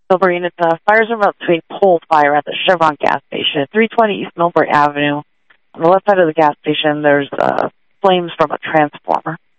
Silverine, it's fires are about between pole fire at the Chevron gas station, 320 East Millbury Avenue. On the left side of the gas station, there's flames from a transformer.